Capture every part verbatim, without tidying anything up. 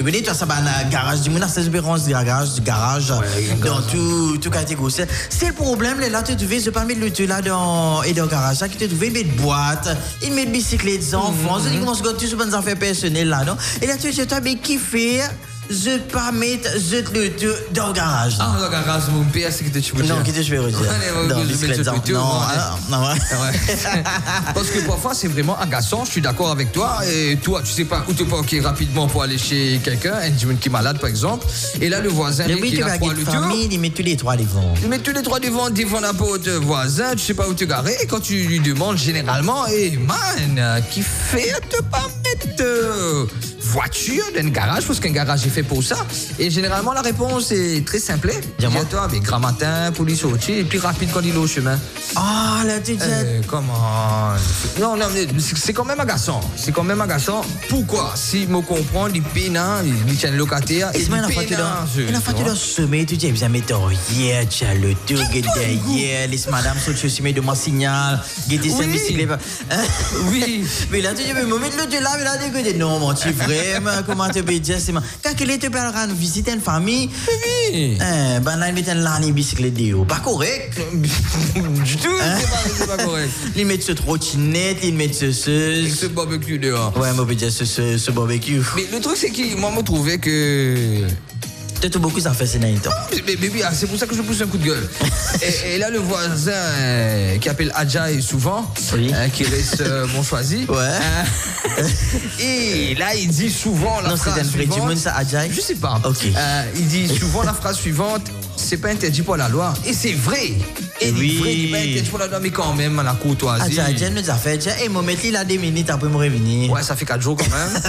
venez, tu as ça, un garage du monde, c'est l'espérance du garage, du garage, Ouais, dans tout, tout catégorie. C'est le problème, là, tu devais, je pas mettre le tout là dans, et dans le garage, là, qui te devais mettre boîte, ils mettent bicyclette des enfants, ils commencent à tout sur des affaires personnelles là, non? Et là, tu sais, tu as mais kiffer. Je pas mettre je le tout dans le garage. Ah, dans le garage, mon père, c'est que tu peux dire. Non, qu'est-ce que je vais redire? Non, bicyclette dans le non, non, ouais. Parce que parfois, c'est vraiment agaçant, je suis d'accord avec toi. Et toi, tu sais pas où te parquer rapidement pour aller chez quelqu'un, un jeune qui est malade, par exemple. Et là, le voisin, mais lui, oui, qui tu a vas trois avec le famille, il met tous les trois devant. Il met tous les trois devant, devant la porte voisin, tu sais pas où te garer. Et quand tu lui demandes généralement, hey man, qui fait te pas mettre euh, voiture dans un garage, parce qu'un garage est fait pour ça. Et généralement, la réponse est très simple. Viens-toi avec Grammatin, police au et puis rapide quand il est au chemin. Ah, là, tu dis. Eh, comment? Non, non, mais c'est quand même agaçant. C'est quand même agaçant. Pourquoi? Si je me comprends, il peine, il tient le locataire. Et c'est une fois que tu dois semer, tu dis, bien, mais hier, tu as le tour, hier, laisse madame sauter sur mes de mon signal, guetter sa bicyclette. Oui. Mais là, tu dis, mais me mettre le Dieu là, mais là, tu dis, non, mon tu vraiment, comment te peux dire, c'est moi. Quand il te parlera nous visiter une famille, oui. Eh, ben là, il met un l'année bicyclette de pas correct. Du tout, c'est pas correct. Il met ce trottinette, il met ce ce. Ce barbecue dehors. Ouais, moi, je peux dire ce, ce, ce barbecue. Mais le truc, c'est que moi, je trouvais que. Peut-être beaucoup ça fait ces derniers temps. Mais, mais, mais oui, c'est pour ça que je pousse un coup de gueule. et, et là, le voisin euh, qui appelle Adjaï souvent, oui. euh, qui reste euh, bon choisi. Ouais. Euh, et là, il dit souvent la non, phrase c'est un vrai suivante. du monde, ça, Adjaï? Je sais pas. Ok. Euh, il dit souvent la phrase suivante. C'est pas interdit pour la loi. Et c'est vrai. Et oui. C'est vrai, il n'est pas interdit pour la loi, mais quand même, à la courtoisie. Adjaï, Adjaï nous a fait. Et mon métier, il a des minutes après me revenir. Ouais, ça fait quatre jours quand même.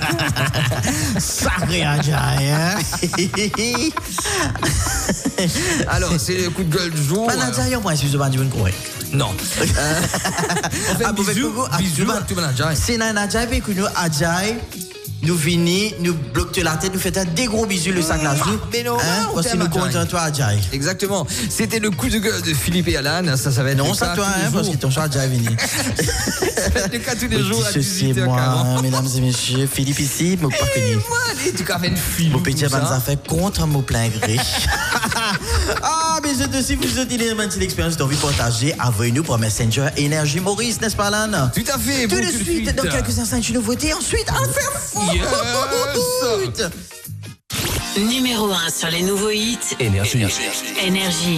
Sacré Adjaï, hein? Alors, c'est le coup de gueule du jour. Pas Adjaï, moi, je suis pas du monde correct. Non. Euh, on fait un bisou, bisou à tout le monde Adjaï. C'est un Adjaï, que nous, Adjaï, nous venons, nous bloquons la tête, nous faisons des gros bisous le sac la joue. Mais non, hein? Parce que nous comptons toi, Adjaï. Exactement. C'était le coup de gueule de Philippe et Alan. Ça, ça va être non, ça toi, hein, parce que ton chat Adjaï venu. C'est le cas tous les jours à dix-huit heures quarante. Moi, mesdames et messieurs, Philippe ici, me pas connu. Moi, tu as fait une fille. Mon petit ça fait contre mon plein gré. Ah, mais je te suis, vous êtes une l'expérience d'envie de partager avec nous pour Messenger Énergie Maurice, n'est-ce pas, Alan? Tout à fait. Tout de suite, dans quelques instants, une nouveauté. Ensuite, à faire fou. Numéro un sur les nouveaux hits. Énergie. Énergie.